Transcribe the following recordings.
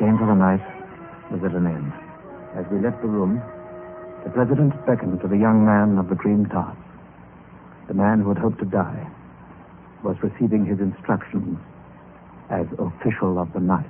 came for the night was at an end. As we left the room, the President beckoned to the young man of the green tarp. The man who had hoped to die was receiving his instructions as official of the night.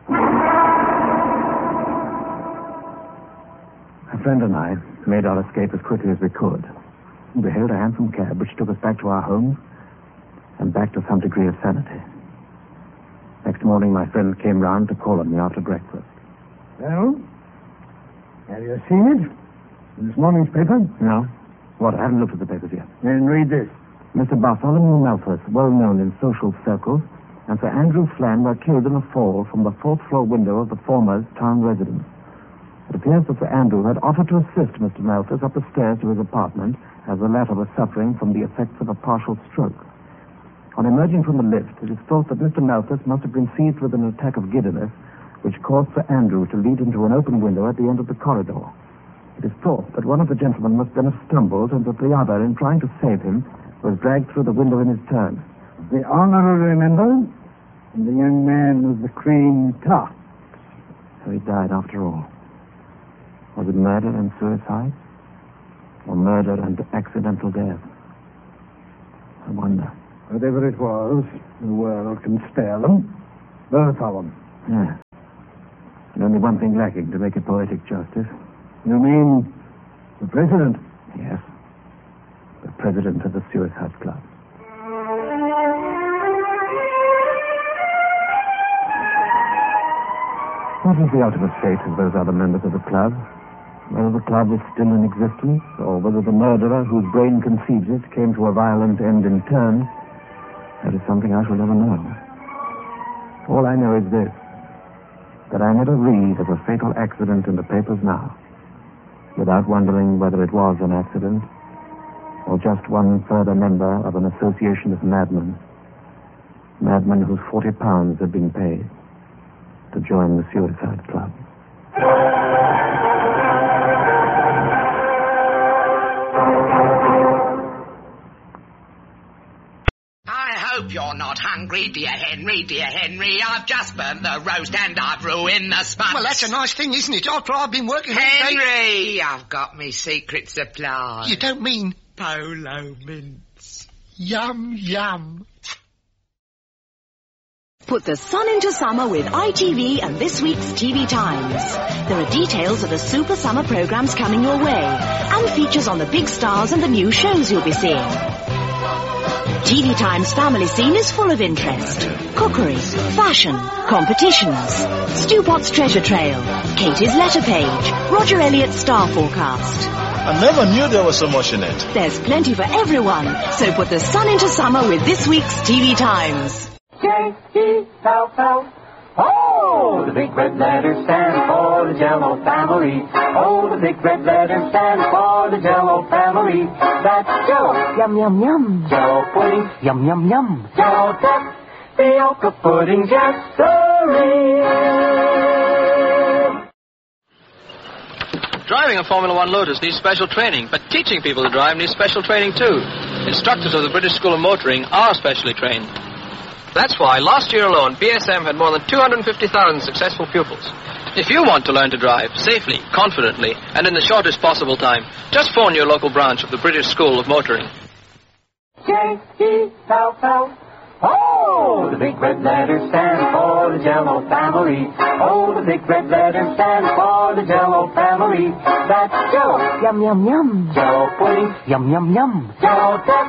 My friend and I made our escape as quickly as we could. We hailed a hansom cab which took us back to our homes and back to some degree of sanity. Next morning, my friend came round to call on me after breakfast. Well, have you seen it? In this morning's paper? No. What? I haven't looked at the papers yet. Then read this. Mr. Bartholomew Malthus, well known in social circles, and Sir Andrew Flann were killed in a fall from the fourth-floor window of the former's town residence. It appears that Sir Andrew had offered to assist Mr. Malthus up the stairs to his apartment, as the latter was suffering from the effects of a partial stroke. On emerging from the lift, it is thought that Mr. Malthus must have been seized with an attack of giddiness, which caused Sir Andrew to lead into an open window at the end of the corridor. It is thought that one of the gentlemen must then have stumbled, and that the other, in trying to save him, was dragged through the window in his turn. The honorable member, and the young man with the cream top. So he died after all. Was it murder and suicide? Or murder and accidental death? I wonder. Whatever it was, the world can spare them. Both of them. Yeah. And only one thing lacking to make it poetic justice. You mean the president? Yes. The president of the Suicide Club. What is the ultimate fate of those other members of the club? Whether the club is still in existence, or whether the murderer whose brain conceives it came to a violent end in turn, that is something I shall never know. All I know is this, that I never read of a fatal accident in the papers now, without wondering whether it was an accident, or just one further member of an association of madmen whose £40 had been paid to join the Suicide Club. I hope you're not hungry, dear Henry, dear Henry. I've just burnt the roast and I've ruined the sponge. Well, that's a nice thing, isn't it? After I've been working all day... Henry, I've got me secret supply. You don't mean... Polo mints. Yum, yum. Put the sun into summer with ITV and this week's TV Times. There are details of the super summer programs coming your way, and features on the big stars and the new shows you'll be seeing. TV Times family scene is full of interest. Cookery, fashion, competitions, Stu Potts treasure trail, Katie's letter page, Roger Elliott's star forecast. I never knew there was so much in it. There's plenty for everyone, so put the sun into summer with this week's TV Times. J-E-L-L. Oh, the big red letters stand for the Jell-O family. Oh, the big red letters stand for the Jell-O family. That's Jell-O. Yum, yum, yum. Jell-O pudding. Yum, yum, yum. Jell-O tapioca pudding, yes, Driving a Formula One Lotus needs special training, but teaching people to drive needs special training too. Instructors of the British School of Motoring are specially trained. That's why last year alone, BSM had more than 250,000 successful pupils. If you want to learn to drive safely, confidently, and in the shortest possible time, just phone your local branch of the British School of Motoring. J-E-L-L. Oh, the big red letters stand for the Jell-O family. Oh, the big red letters stand for the Jell-O family. That's Jell-O. Yum, yum, yum. Jell-O pudding. Yum, yum, yum. Jell-O